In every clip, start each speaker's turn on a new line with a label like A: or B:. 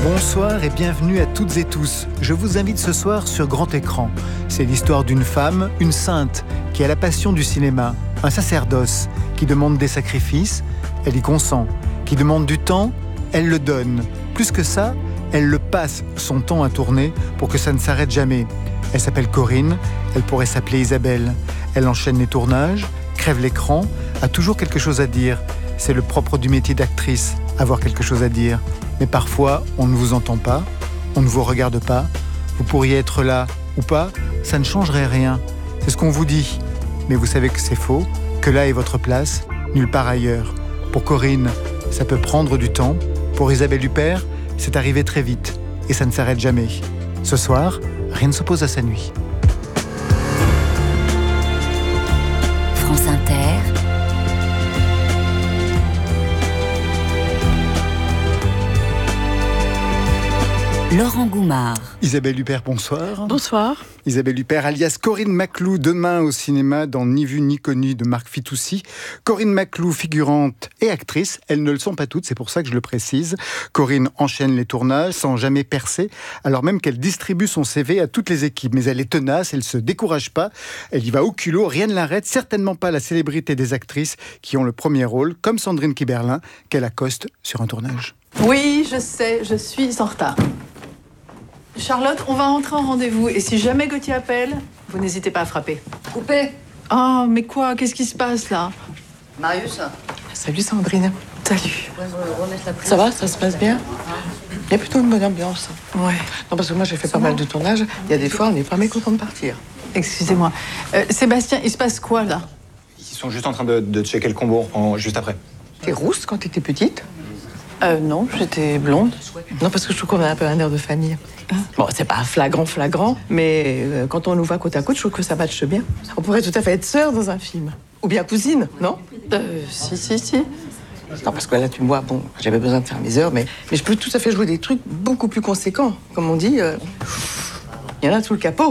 A: Bonsoir et bienvenue à toutes et tous. Je vous invite ce soir sur grand écran. C'est l'histoire d'une femme, une sainte, qui a la passion du cinéma, un sacerdoce, qui demande des sacrifices, elle y consent, qui demande du temps, elle le donne. Plus que ça, elle le passe son temps à tourner pour que ça ne s'arrête jamais. Elle s'appelle Corinne, elle pourrait s'appeler Isabelle. Elle enchaîne les tournages, crève l'écran, a toujours quelque chose à dire. C'est le propre du métier d'actrice, avoir quelque chose à dire. Mais parfois, on ne vous entend pas, on ne vous regarde pas. Vous pourriez être là ou pas, ça ne changerait rien. C'est ce qu'on vous dit. Mais vous savez que c'est faux, que là est votre place, nulle part ailleurs. Pour Corinne, ça peut prendre du temps. Pour Isabelle Huppert, c'est arrivé très vite. Et ça ne s'arrête jamais. Ce soir, rien ne s'oppose à sa nuit.
B: France Inter. Laurent Goumard.
A: Isabelle Huppert, bonsoir.
C: Bonsoir.
A: Isabelle Huppert, alias Corinne Maclou, demain au cinéma dans Ni vu ni connu de Marc Fitoussi. Corinne Maclou, figurante et actrice, elles ne le sont pas toutes, c'est pour ça que je le précise. Corinne enchaîne les tournages sans jamais percer, alors même qu'elle distribue son CV à toutes les équipes. Mais elle est tenace, elle ne se décourage pas, elle y va au culot, rien ne l'arrête, certainement pas la célébrité des actrices qui ont le premier rôle, comme Sandrine Kiberlin, qu'elle accoste sur un tournage.
C: Oui, je sais, je suis en retard. Charlotte, on va rentrer en rendez-vous. Et si jamais Gauthier appelle, vous n'hésitez pas à frapper.
D: Coupé.
C: Oh, mais quoi? Qu'est-ce qui se passe, là?
D: Marius.
C: Salut, Sandrine. Salut.
D: Ça va, ça se passe bien? Il y a plutôt une bonne ambiance.
C: Ouais.
D: Non, parce que moi, j'ai fait pas mal de tournages. Il y a des fois, on n'est pas mécontent de partir.
C: Excusez-moi. Sébastien, il se passe quoi, là?
E: Ils sont juste en train de checker le combo, juste après.
D: T'es rousse quand t'étais petite?
C: Non, j'étais blonde.
D: Non, parce que je trouve qu'on a un peu un air de famille. Bon, c'est pas flagrant, mais quand on nous voit côte à côte, je trouve que ça matche bien. On pourrait tout à fait être sœurs dans un film. Ou bien cousine, non?
C: Si.
D: Non, parce que là, tu me vois, bon, j'avais besoin de faire mes heures, mais je peux tout à fait jouer des trucs beaucoup plus conséquents. Comme on dit, il y en a sous le capot.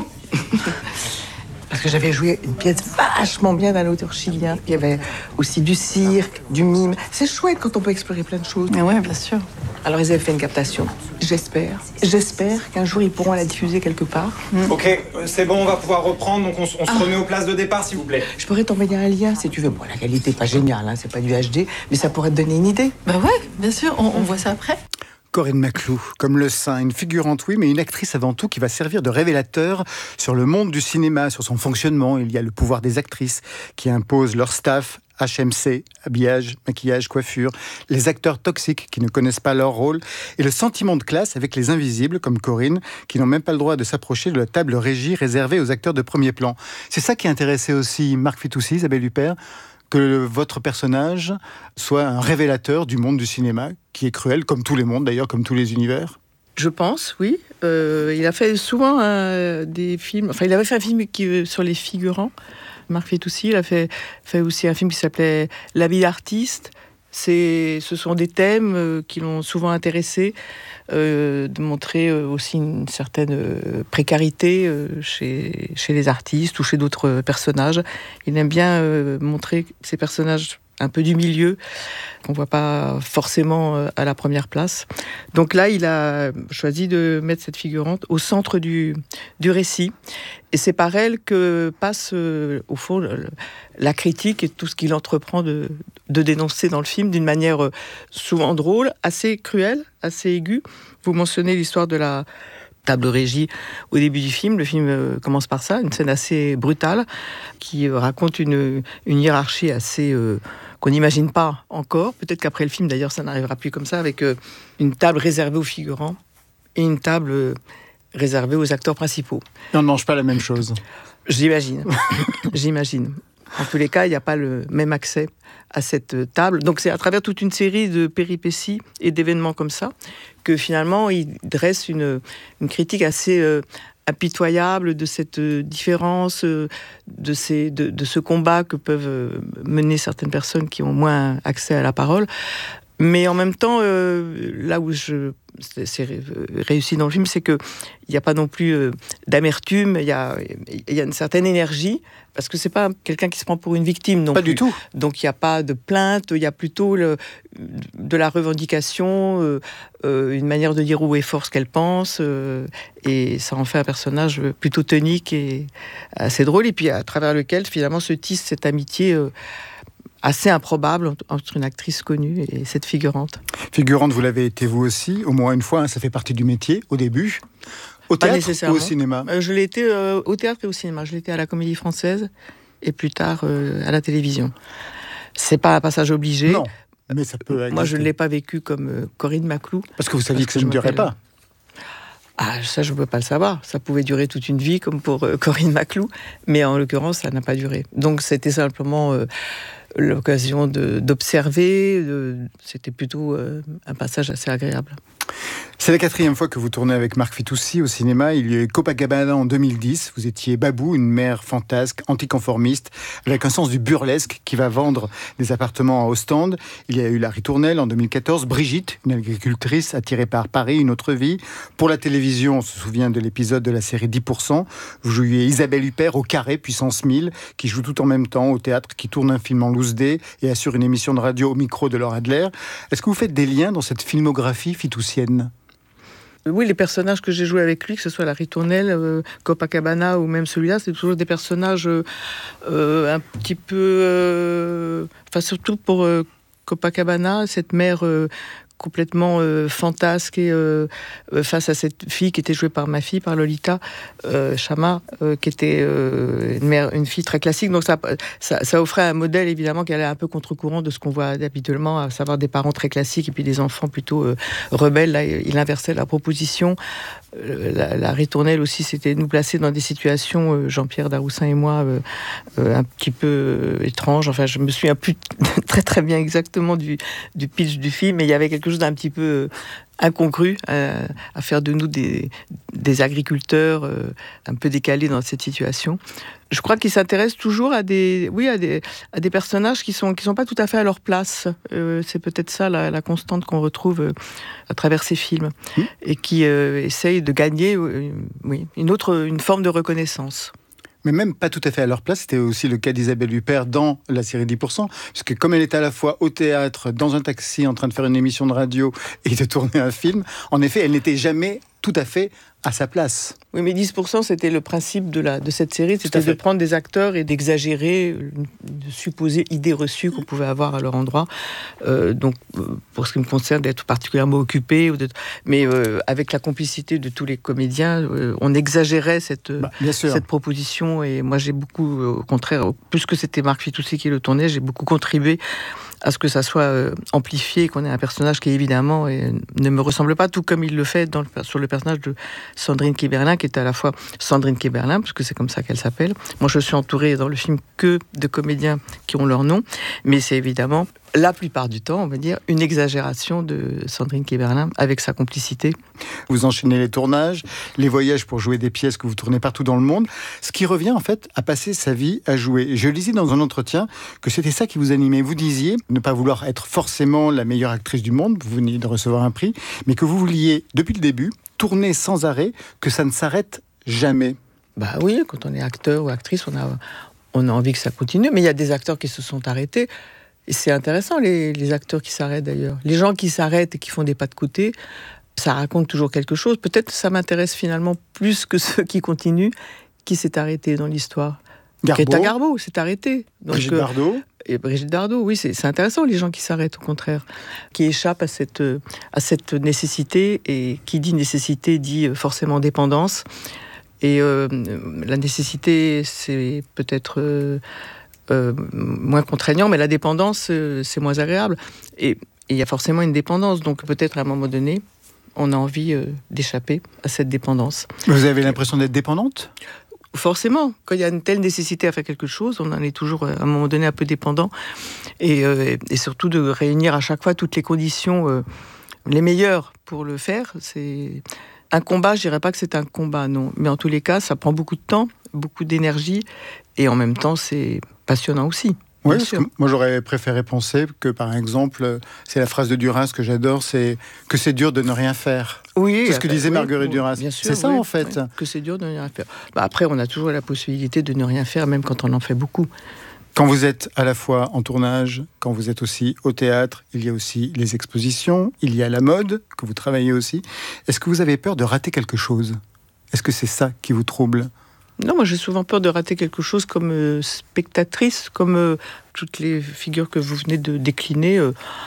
D: Parce que j'avais joué une pièce vachement bien d'un auteur chilien. Il y avait aussi du cirque, du mime. C'est chouette quand on peut explorer plein de choses.
C: Mais ouais, bien sûr.
D: Alors, ils avaient fait une captation. J'espère qu'un jour, ils pourront la diffuser quelque part.
E: Ok, c'est bon, on va pouvoir reprendre, donc on se remet aux places de départ, s'il vous plaît.
D: Je pourrais t'envoyer un lien, si tu veux. Bon, la qualité n'est pas géniale, hein, c'est pas du HD, mais ça pourrait te donner une idée.
C: Bah ouais, bien sûr, on voit ça après.
A: Corinne Maclou, comme le saint, une figurante, oui, mais une actrice avant tout qui va servir de révélateur sur le monde du cinéma, sur son fonctionnement. Il y a le pouvoir des actrices qui imposent leur staff, HMC, habillage, maquillage, coiffure, les acteurs toxiques qui ne connaissent pas leur rôle, et le sentiment de classe avec les invisibles, comme Corinne, qui n'ont même pas le droit de s'approcher de la table régie réservée aux acteurs de premier plan. C'est ça qui intéressait aussi Marc Fitoussi, Isabelle Huppert, que votre personnage soit un révélateur du monde du cinéma, qui est cruel, comme tous les mondes d'ailleurs, comme tous les univers.
F: Je pense, oui. Il a fait souvent des films... Enfin, il avait fait un film sur les figurants. Marc Fitoussi, il a fait aussi un film qui s'appelait La vie d'artiste. Ce sont des thèmes qui l'ont souvent intéressé, de montrer aussi une certaine précarité chez les artistes ou chez d'autres personnages. Il aime bien montrer ces personnages un peu du milieu, qu'on ne voit pas forcément à la première place. Donc là, il a choisi de mettre cette figurante au centre du récit. Et c'est par elle que passe, au fond, la critique et tout ce qu'il entreprend de dénoncer dans le film d'une manière souvent drôle, assez cruelle, assez aiguë. Vous mentionnez l'histoire de la table régie au début du film. Le film commence par ça, une scène assez brutale qui raconte une hiérarchie assez... qu'on n'imagine pas encore. Peut-être qu'après le film, d'ailleurs, ça n'arrivera plus comme ça, avec une table réservée aux figurants et une table réservée aux acteurs principaux.
A: Et on ne mange pas la même chose.
F: J'imagine. En tous les cas, il n'y a pas le même accès à cette table. Donc c'est à travers toute une série de péripéties et d'événements comme ça que finalement, il dresse une critique assez... impitoyable de cette différence, de ce combat que peuvent mener certaines personnes qui ont moins accès à la parole. Mais en même temps, là où je c'est réussi dans le film, c'est qu'il n'y a pas non plus d'amertume, il y a une certaine énergie, parce que c'est pas quelqu'un qui se prend pour une victime non plus.
A: Pas du tout.
F: Donc il n'y a pas de plainte, il y a plutôt de la revendication, une manière de dire où est fort ce qu'elle pense, et ça en fait un personnage plutôt tonique et assez drôle, et puis à travers lequel finalement se tisse cette amitié assez improbable entre une actrice connue et cette figurante.
A: Figurante, vous l'avez été vous aussi, au moins une fois, hein, ça fait partie du métier, au début. Au
F: Pas
A: théâtre
F: nécessairement.
A: ou au cinéma?
F: Je l'ai été au théâtre et au cinéma. Je l'ai été à la Comédie Française et plus tard à la télévision. C'est pas un passage obligé.
A: Non, mais ça peut exister.
F: Moi, je ne l'ai pas vécu comme Corinne Maclou.
A: Parce que vous saviez que ça ne durait pas.
F: Ah, ça, je ne peux pas le savoir. Ça pouvait durer toute une vie, comme pour Corinne Maclou. Mais en l'occurrence, ça n'a pas duré. Donc, c'était simplement l'occasion d'observer. C'était plutôt un passage assez agréable.
A: C'est la 4e fois que vous tournez avec Marc Fitoussi au cinéma. Il y a eu Copacabana en 2010. Vous étiez Babou, une mère fantasque, anticonformiste, avec un sens du burlesque qui va vendre des appartements à Ostende. Il y a eu La Ritournelle en 2014. Brigitte, une agricultrice attirée par Paris, une autre vie. Pour la télévision, on se souvient de l'épisode de la série 10%. Vous jouiez Isabelle Huppert au Carré, puissance 1000, qui joue tout en même temps au théâtre, qui tourne un film en loose day et assure une émission de radio au micro de Laure Adler. Est-ce que vous faites des liens dans cette filmographie fitoussienne ?
F: Oui, les personnages que j'ai joués avec lui, que ce soit La Ritournelle, Copacabana ou même celui-là, c'est toujours des personnages un petit peu... Enfin, surtout pour Copacabana, cette mère complètement fantasque et face à cette fille qui était jouée par ma fille, par Lolita Chama, qui était une fille très classique. Donc ça offrait un modèle évidemment qui allait un peu contre-courant de ce qu'on voit habituellement, à savoir des parents très classiques et puis des enfants plutôt rebelles. Là, il inversait la proposition. La Ritournelle aussi, c'était nous placer dans des situations, Jean-Pierre Daroussin et moi, un petit peu étranges. Enfin, je me souviens plus très très bien exactement du pitch du film, mais il y avait quelque chose d'un petit peu incongru à faire de nous des agriculteurs un peu décalés dans cette situation. Je crois qu'il s'intéresse toujours à des personnages qui sont pas tout à fait à leur place. C'est peut-être ça la constante qu'on retrouve à travers ces films et qui essayent de gagner une forme de reconnaissance.
A: Mais même pas tout à fait à leur place, c'était aussi le cas d'Isabelle Huppert dans la série 10%, puisque comme elle était à la fois au théâtre, dans un taxi, en train de faire une émission de radio et de tourner un film, en effet, elle n'était jamais tout à fait à sa place.
F: Oui, mais 10%, c'était le principe de cette série, c'était de prendre des acteurs et d'exagérer une supposée idée reçue qu'on pouvait avoir à leur endroit. Donc, pour ce qui me concerne, d'être particulièrement occupé, mais avec la complicité de tous les comédiens, on exagérait cette proposition. Et moi, j'ai beaucoup, au contraire, plus que c'était Marc Fitoussi qui le tournait, j'ai beaucoup contribué à ce que ça soit amplifié, qu'on ait un personnage qui évidemment ne me ressemble pas, tout comme il le fait sur le personnage de Sandrine Kiberlin, qui est à la fois Sandrine Kiberlin, parce que c'est comme ça qu'elle s'appelle. Moi, je suis entourée dans le film que de comédiens qui ont leur nom, mais c'est évidemment, la plupart du temps, on va dire, une exagération de Sandrine Kiberlin avec sa complicité.
A: Vous enchaînez les tournages, les voyages pour jouer des pièces que vous tournez partout dans le monde, ce qui revient en fait à passer sa vie à jouer. Je lisais dans un entretien que c'était ça qui vous animait. Vous disiez ne pas vouloir être forcément la meilleure actrice du monde, vous venez de recevoir un prix, mais que vous vouliez, depuis le début, tourner sans arrêt, que ça ne s'arrête jamais.
F: Bah oui, quand on est acteur ou actrice, on a envie que ça continue, mais il y a des acteurs qui se sont arrêtés. Et c'est intéressant, les acteurs qui s'arrêtent d'ailleurs. Les gens qui s'arrêtent et qui font des pas de côté, ça raconte toujours quelque chose. Peut-être que ça m'intéresse finalement plus que ceux qui continuent, qui s'est arrêté dans l'histoire. Greta Garbo s'est arrêtée.
A: Brigitte Bardot.
F: Et Brigitte Bardot, oui, c'est intéressant, les gens qui s'arrêtent, au contraire, qui échappent à cette nécessité, et qui dit nécessité dit forcément dépendance. Et la nécessité, c'est peut-être moins contraignant, mais la dépendance, c'est moins agréable. Et il y a forcément une dépendance, donc peut-être à un moment donné, on a envie d'échapper à cette dépendance.
A: Vous avez l'impression d'être dépendante ?
F: Forcément, quand il y a une telle nécessité à faire quelque chose, on en est toujours à un moment donné un peu dépendant, et surtout de réunir à chaque fois toutes les conditions les meilleures pour le faire. C'est un combat, je dirais pas que c'est un combat, non, mais en tous les cas, ça prend beaucoup de temps, beaucoup d'énergie, et en même temps, c'est passionnant aussi.
A: Oui,
F: bien
A: parce
F: sûr.
A: que moi j'aurais préféré penser que, par exemple, c'est la phrase de Duras que j'adore, c'est que c'est dur de ne rien faire.
F: Oui,
A: C'est ce que disait Marguerite Duras.
F: Bien sûr,
A: C'est ça,
F: oui,
A: en fait.
F: oui, que c'est dur de ne rien faire. Après, on a toujours la possibilité de ne rien faire, même quand on en fait beaucoup.
A: Quand vous êtes à la fois en tournage, quand vous êtes aussi au théâtre, il y a aussi les expositions, il y a la mode, que vous travaillez aussi. Est-ce que vous avez peur de rater quelque chose ? Est-ce que c'est ça qui vous trouble ?
F: Non, moi j'ai souvent peur de rater quelque chose comme spectatrice, comme toutes les figures que vous venez de décliner.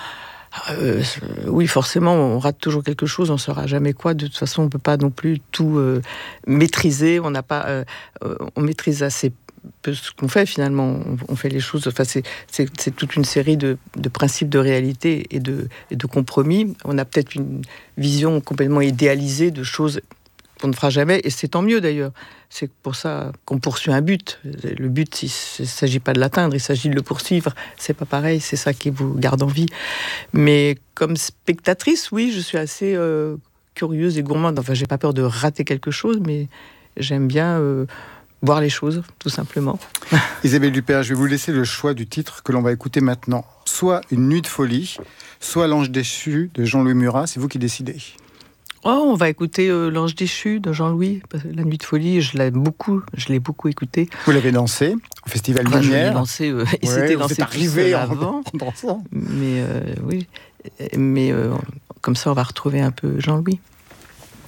F: Oui, forcément, on rate toujours quelque chose, on ne saura jamais quoi. De toute façon, on ne peut pas non plus tout maîtriser. On maîtrise assez peu ce qu'on fait finalement. On fait les choses. Enfin, c'est toute une série de principes de réalité et de compromis. On a peut-être une vision complètement idéalisée de choses qu'on ne fera jamais, et c'est tant mieux d'ailleurs. C'est pour ça qu'on poursuit un but. Le but, il ne s'agit pas de l'atteindre, il s'agit de le poursuivre. C'est pas pareil, c'est ça qui vous garde en vie. Mais comme spectatrice, oui, je suis assez curieuse et gourmande. Enfin, j'ai pas peur de rater quelque chose, mais j'aime bien voir les choses, tout simplement.
A: Isabelle Duperre, je vais vous laisser le choix du titre que l'on va écouter maintenant. Soit Une nuit de folie, soit L'ange déchu de Jean-Louis Murat, c'est vous qui décidez.
F: Oh, on va écouter L'ange déchu de Jean-Louis. La nuit de folie, je l'ai beaucoup écouté.
A: Vous l'avez dansé au Festival
F: Enfin, je l'ai
A: Lumière.
F: dansé, il
A: Ouais,
F: s'était
A: vous
F: dansé
A: êtes arrivé
F: avant.
A: en dansant.
F: Mais oui, comme ça, on va retrouver un peu Jean-Louis.